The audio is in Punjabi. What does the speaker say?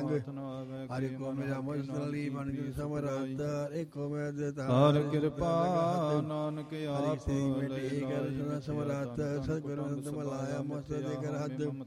ਸੰਗ ਹਰਿ ਕੋ ਮੇਰਾ ਮੁਸਲੀ ਬਣ ਕੇ ਸਮਰੱਥ ਹਰਿ ਕੋ ਮੈਂ ਦਿੱਤਾ ਹਰ ਕਿਰਪਾ ਨਾਨਕ ਆਪ ਸਮਰੱਥ ਸਤਿਗੁਰੂ ਅੰਤ ਮਲਾਇਆ ਮਸਤ ਦੇ ਕਰ ਹੱਦ